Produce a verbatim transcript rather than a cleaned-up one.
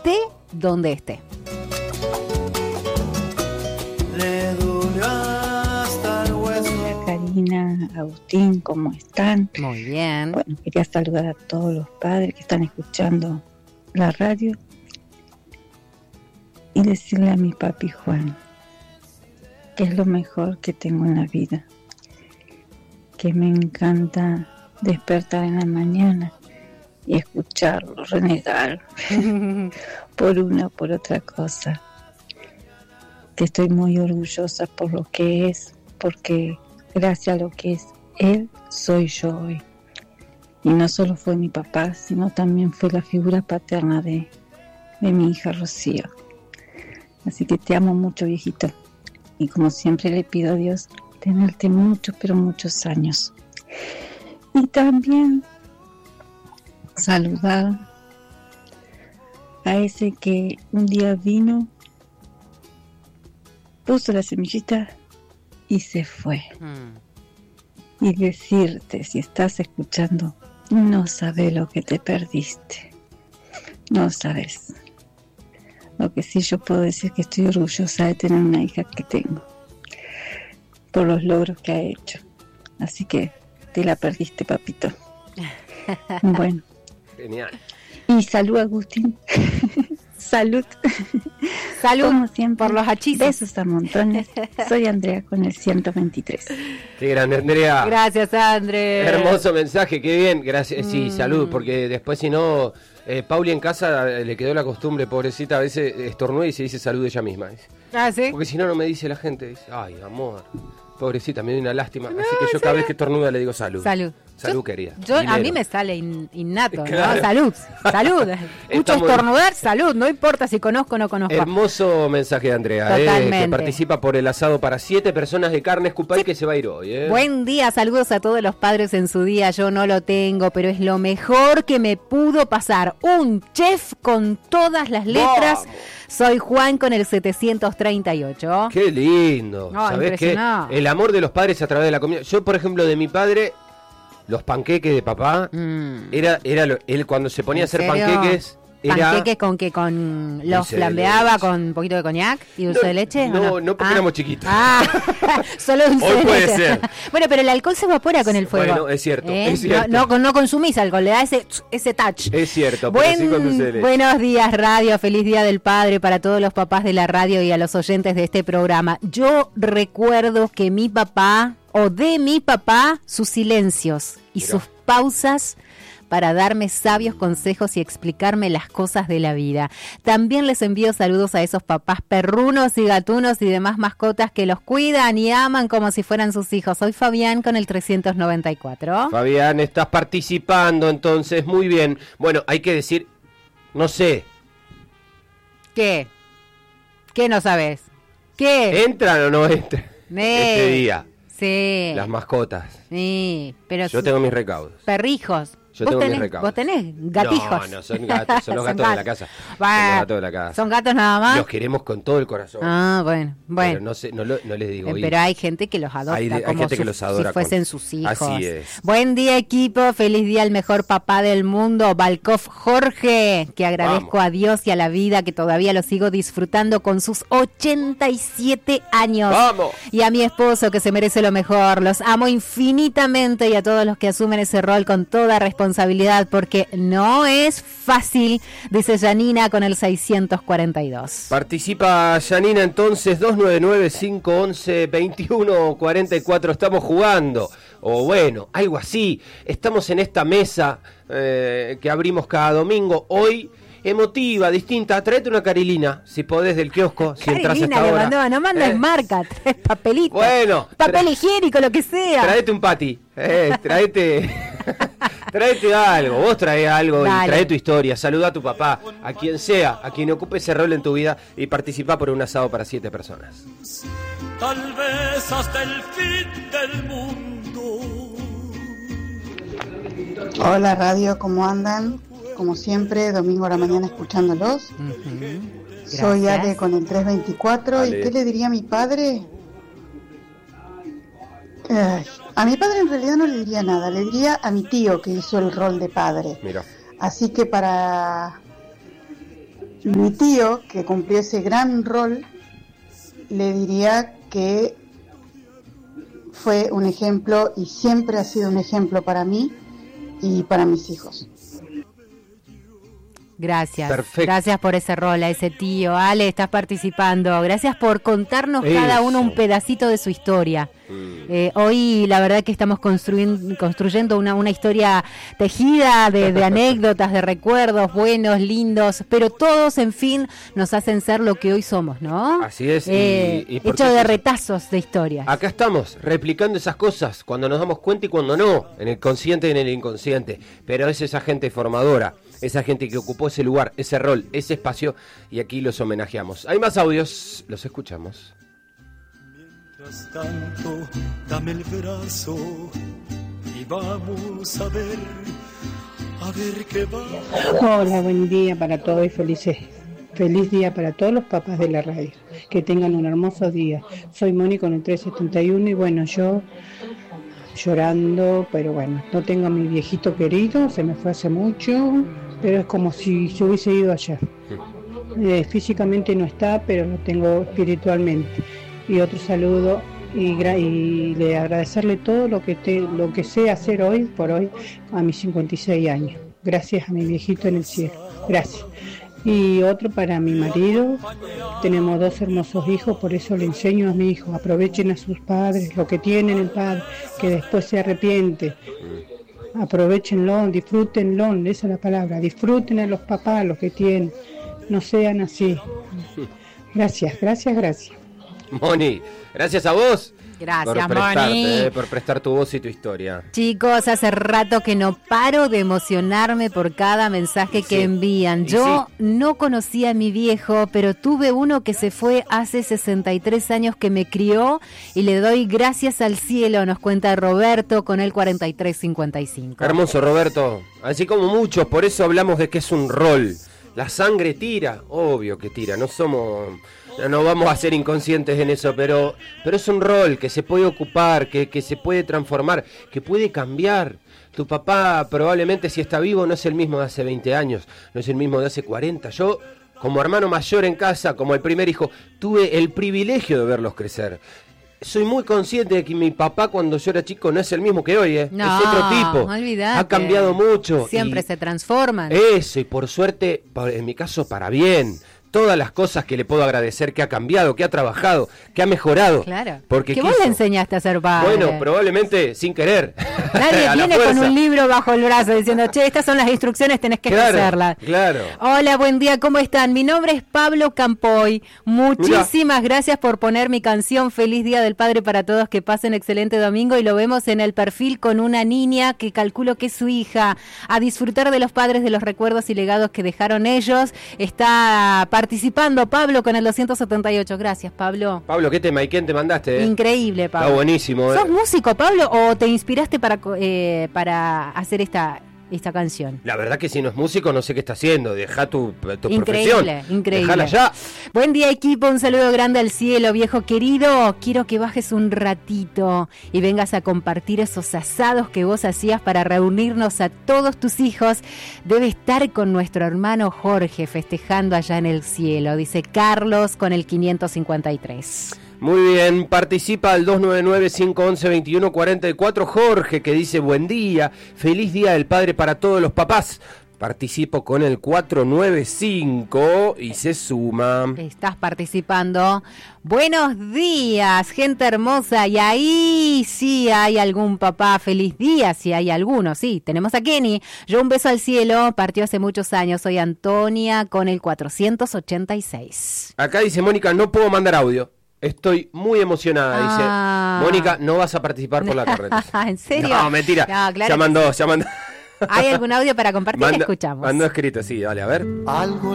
esté donde esté. Le dolió hasta el hueso. Hola Karina, Agustín, ¿cómo están? Muy bien. Bueno, quería saludar a todos los padres que están escuchando la radio y decirle a mi papi Juan que es lo mejor que tengo en la vida, que me encanta despertar en la mañana y escucharlo renegar por una o por otra cosa, que estoy muy orgullosa por lo que es, porque gracias a lo que es él, soy yo hoy. Y no solo fue mi papá, sino también fue la figura paterna de, de mi hija Rocío. Así que te amo mucho, viejito. Y como siempre le pido a Dios, tenerte muchos, pero muchos años. Y también saludar a ese que un día vino, puso la semillita y se fue. Mm. Y decirte, si estás escuchando, no sabes lo que te perdiste. No sabes. Lo que sí yo puedo decir que estoy orgullosa de tener una hija que tengo, por los logros que ha hecho. Así que te la perdiste, papito. Bueno. Genial. Y salud, Agustín. Salud. Salud. Como siempre. Por los hachizos. Besos a montones. Soy Andrea con el ciento veintitrés. Qué grande, Andrea. Gracias, Andrea. Hermoso mensaje, qué bien. Gracias. Sí, Mm. salud, porque después si no, eh, Pauli en casa le quedó la costumbre, pobrecita, a veces estornuda y se dice salud ella misma. Dice. Ah, ¿sí? Porque si no, no me dice la gente. Dice, ay, amor. Pobrecita, me dio una lástima. No, Así que yo ¿sabes? cada vez que estornuda le digo salud. Salud. Salud, Yo- querida. Yo, a Dinero. mí me sale in- innato, Claro. ¿no? Salud, salud. Escucho Está muy- estornudar, salud, no importa si conozco o no conozco. Hermoso mensaje de Andrea, eh, Totalmente. que participa por el asado para siete personas de carne Escupay que se va a ir hoy. Eh. Buen día, saludos a todos los padres en su día. Yo no lo tengo, pero es lo mejor que me pudo pasar. Un chef con todas las letras. Vamos. Soy Juan con el setecientos treinta y ocho. Qué lindo. No, ¿Sabés qué? impresionante. El amor de los padres a través de la comida. Yo, por ejemplo, de mi padre, los panqueques de papá, Mm. era, era lo- él cuando se ponía a ¿En hacer serio? panqueques, era... ¿Panqueques con que con los Dulce de flambeaba leche. con un poquito de coñac y dulce No, de leche? ¿o no, no, porque Ah. éramos chiquitos. Ah, solo dulce Hoy de puede leche. ser. Bueno, pero el alcohol se evapora con el fuego. Bueno, es cierto, ¿Eh? es cierto. No, no, no consumís alcohol, le da ese, ese touch. Es cierto, pero Buen- sí con dulce de leche. Buenos días, radio. Feliz Día del Padre para todos los papás de la radio y a los oyentes de este programa. Yo recuerdo que mi papá, o de mi papá, sus silencios y Mirá. sus pausas para darme sabios consejos y explicarme las cosas de la vida. También les envío saludos a esos papás perrunos y gatunos y demás mascotas que los cuidan y aman como si fueran sus hijos. Soy Fabián con el trescientos noventa y cuatro. Fabián, estás participando entonces, muy bien. Bueno, hay que decir, no sé, ¿Qué? ¿Qué no sabes? ¿Qué? ¿entran o no entran Eh, este día Sí. las mascotas? Sí, pero Yo su- tengo mis recaudos. perrijos. Yo ¿Vos tengo mis tenés, recaudos. vos tenés gatijos? No, no son gatos, son los Son gatos de la gatos. casa. Va, Son los gatos de la casa. ¿Son gatos nada más? Los queremos con todo el corazón. Ah, bueno, bueno. Pero no, sé, no, lo- no les digo. Eh, hijos. Pero hay gente que los adopta Hay de- hay como gente que su- los adora si fuesen con- sus hijos. Así es. Buen día, equipo. Feliz día al mejor papá del mundo, Balkov Jorge, que agradezco Vamos. a Dios y a la vida que todavía lo sigo disfrutando con sus ochenta y siete años. ¡Vamos! Y a mi esposo, que se merece lo mejor. Los amo infinitamente y a todos los que asumen ese rol con toda responsabilidad, porque no es fácil, dice Janina con el seiscientos cuarenta y dos. Participa Janina entonces, dos nueve nueve, cinco once, veintiuno cuarenta y cuatro, estamos jugando, o bueno, algo así, estamos en esta mesa eh, que abrimos cada domingo, hoy emotiva, distinta, tráete una carilina, si podés del kiosco, si entras Carilina hasta le ahora. mandó, no mandes Eh, marca, traes papelito. Bueno, papel tra- higiénico, lo que sea. Traete un pati, eh, traete, traete algo, vos trae algo Dale. y trae tu historia, saluda a tu papá, a quien sea, a quien ocupe ese rol en tu vida y participa por un asado para siete personas. Tal vez hasta el fin del mundo. Hola radio, ¿cómo andan? Como siempre, domingo a la mañana escuchándolos. Ujú. Soy Gracias. Ale con el trescientos veinticuatro. Ale. ¿Y qué le diría a mi padre? Ay, a mi padre en realidad no le diría nada, le diría a mi tío que hizo el rol de padre. Mira, Así que para mi tío, que cumplió ese gran rol, le diría que fue un ejemplo y siempre ha sido un ejemplo para mí y para mis hijos. Gracias, Perfecto. Gracias por ese rol, a ese tío. Ale, estás participando. Gracias por contarnos Eso. cada uno un pedacito de su historia. Mm. Eh, hoy la verdad que estamos construyendo, construyendo una, una historia tejida de, de anécdotas, de recuerdos buenos, lindos, pero todos, en fin, nos hacen ser lo que hoy somos, ¿no? Así es. Eh, y, y hecho de retazos de historias. Acá estamos, replicando esas cosas, cuando nos damos cuenta y cuando no, en el consciente y en el inconsciente. Pero es esa gente formadora, esa gente que ocupó ese lugar, ese rol, ese espacio, y aquí los homenajeamos. Hay más audios, los escuchamos. Mientras tanto, dame el brazo y vamos a ver, a ver qué va. Hola, buen día para todos y felices, feliz día para todos los papás de la radio. Que tengan un hermoso día. Soy Moni con el trescientos setenta y uno y bueno, yo llorando, pero bueno, no tengo a mi viejito querido, se me fue hace mucho, pero es como si se hubiese ido ayer. Eh, físicamente no está, pero lo tengo espiritualmente. Y otro saludo y, gra- y le agradecerle todo lo que te, lo que sé hacer hoy por hoy a mis cincuenta y seis años. Gracias a mi viejito en el cielo. Gracias. Y otro para mi marido. Tenemos dos hermosos hijos, por eso le enseño a mi hijo, aprovechen a sus padres, lo que tienen el padre, que después se arrepiente. Aprovechenlo, disfrútenlo, esa es la palabra, disfruten a los papás, los que tienen, no sean así. Gracias, gracias, gracias. Moni, gracias a vos. Gracias, por Moni. Eh, por prestar tu voz y tu historia. Chicos, hace rato que no paro de emocionarme por cada mensaje que sí. envían. Y Yo sí. no conocía a mi viejo, pero tuve uno que se fue hace sesenta y tres años que me crió y le doy gracias al cielo, nos cuenta Roberto con el cuarenta y tres cincuenta y cinco. Hermoso, Roberto. Así como muchos, por eso hablamos de que es un rol. La sangre tira, obvio que tira, no somos... No vamos a ser inconscientes en eso, pero, pero es un rol que se puede ocupar, que, que se puede transformar, que puede cambiar. Tu papá probablemente, si está vivo, no es el mismo de hace veinte años, no es el mismo de hace cuarenta. Yo, como hermano mayor en casa, como el primer hijo, tuve el privilegio de verlos crecer. Soy muy consciente de que mi papá cuando yo era chico no es el mismo que hoy, ¿eh? No, es otro tipo. Olvidate. Ha cambiado mucho. Siempre y se transforman. Eso, y por suerte, en mi caso, para bien. Todas las cosas que le puedo agradecer, que ha cambiado, que ha trabajado, que ha mejorado. Claro. Porque que quiso. vos le enseñaste a ser padre. Bueno, probablemente sin querer. Nadie viene con un libro bajo el brazo diciendo, che, estas son las instrucciones, tenés que claro, hacerlas. Claro. Hola, buen día, ¿cómo están? Mi nombre es Pablo Campoy. Muchísimas Mirá. gracias por poner mi canción Feliz Día del Padre para todos. Que pasen excelente domingo y lo vemos en el perfil con una niña que calculo que es su hija. A disfrutar de los padres, de los recuerdos y legados que dejaron ellos. Está participando Pablo con el doscientos setenta y ocho. Gracias, Pablo. Pablo, ¿qué tema y quién te mandaste? Eh? Increíble, Pablo. Está buenísimo. ¿Sos eh. músico, Pablo, o te inspiraste para, eh, para hacer esta, esta canción? La verdad que si no es músico no sé qué está haciendo. Deja tu, tu increíble, profesión. Increíble, Dejala ya. Buen día, equipo, un saludo grande al cielo, viejo querido. Quiero que bajes un ratito y vengas a compartir esos asados que vos hacías para reunirnos a todos tus hijos. Debe estar con nuestro hermano Jorge festejando allá en el cielo, dice Carlos con el quinientos cincuenta y tres. Muy bien, participa al dos nueve nueve, cinco once, veintiuno cuarenta y cuatro. Jorge, que dice buen día, feliz día del padre para todos los papás. Participo con el cuatro nueve cinco y se suma. Estás participando. Buenos días, gente hermosa. Y ahí sí hay algún papá. Feliz día, si hay alguno. Sí, tenemos a Kenny. Yo un beso al cielo. Partió hace muchos años. Soy Antonia con el cuatrocientos ochenta y seis. Acá dice Mónica, no puedo mandar audio. Estoy muy emocionada, ah. dice Mónica, no vas a participar por la corriente. ¿En serio? No, mentira. No, claro ya mandó, ya mandó. ¿Hay algún audio para compartir? Manda, Escuchamos. Mandó escrito, sí, dale, a ver. Algo